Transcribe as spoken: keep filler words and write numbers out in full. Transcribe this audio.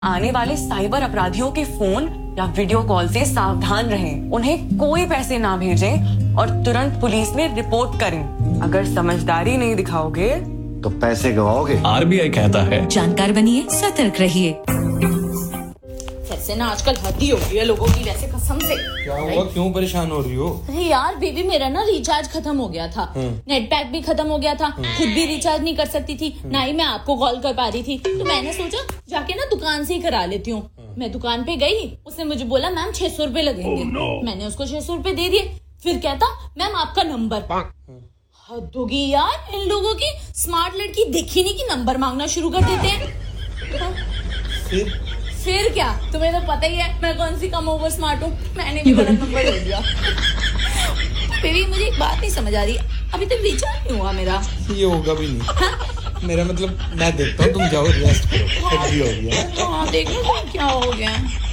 आने वाले साइबर अपराधियों के फोन या वीडियो कॉल से सावधान रहें। उन्हें कोई पैसे ना भेजें और तुरंत पुलिस में रिपोर्ट करें। अगर समझदारी नहीं दिखाओगे तो पैसे गवाओगे। आरबीआई कहता है जानकार बनिए, सतर्क रहिए। वैसे ना आजकल हद ही हो गई है लोगों की, वैसे कसम से। क्या हुआ, क्यों परेशान हो रही हो? अरे यार बेबी, मेरा ना रिचार्ज खत्म हो गया था, नेट पैक भी खत्म हो गया था, खुद भी रिचार्ज नहीं कर सकती थी, ना ही मैं आपको कॉल कर पा रही थी। तो मैंने सोचा जाके ना दुकान से ही करा लेती हूँ। मैं दुकान पे गई, उसने मुझे बोला मैम छह सौ रूपये लगेंगे। oh, no. मैंने उसको छह सौ रूपये दे दिए। फिर कहता मैम आपका नंबर। हद होगी यार इन लोगों की। स्मार्ट लड़की देखी नहीं कि नंबर मांगना शुरू कर देते हैं। फिर फिर क्या, तुम्हें तो पता ही है मैं कौन सी कम ओवर स्मार्ट हूँ। मैंने भी गलत नंबर ले लिया। बेबी मुझे एक बात नहीं समझ आ रही, अभी तक रिचार्ज नहीं हुआ मेरा। ये होगा भी नहीं। हाँ? मेरा मतलब मैं देखता हूँ, तुम जाओ रेस्ट करो। हाँ, हो गया। हाँ देख लो क्या हो गया।